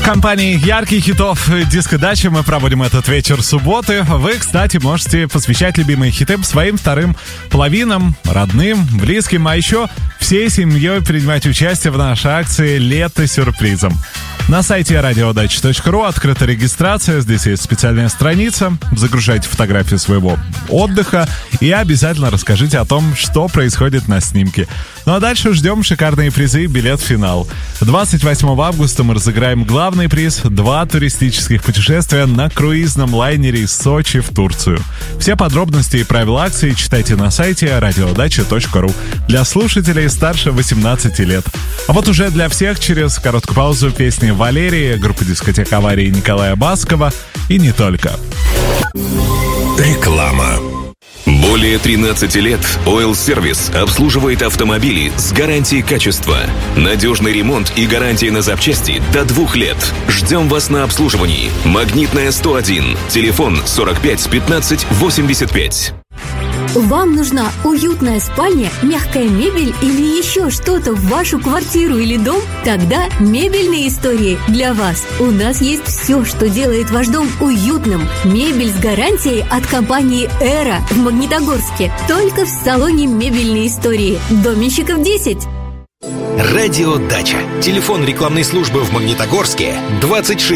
В компании ярких хитов «Диско-дача» мы проводим этот вечер субботы. Вы, кстати, можете посвящать любимые хиты своим вторым половинам, родным, близким, а еще всей семьей принимать участие в нашей акции «Лето сюрпризом». На сайте radiodacha.ru открыта регистрация, здесь есть специальная страница. Загружайте фотографии своего отдыха и обязательно расскажите о том, что происходит на снимке. Ну а дальше ждем шикарные призы и билет в финал. 28 августа мы разыграем главный приз — 2 туристических путешествия на круизном лайнере из Сочи в Турцию. Все подробности и правила акции читайте на сайте radiodacha.ru для слушателей старше 18 лет. А вот уже для всех через короткую паузу песни Валерии, группы «Дискотека аварии» Николая Баскова и не только. Реклама. Более 13 лет Oil Service обслуживает автомобили с гарантией качества. Надежный ремонт и гарантия на запчасти до 2 лет. Ждем вас на обслуживании. Магнитная 101. Телефон 45 15 85. Вам нужна уютная спальня, мягкая мебель или еще что-то в вашу квартиру или дом? Тогда мебельные истории для вас. У нас есть все, что делает ваш дом уютным. Мебель с гарантией от компании «Эра» в Магнитогорске. Только в салоне «Мебельные истории». Доменщиков 10. Радио Дача. Телефон рекламной службы в Магнитогорске 26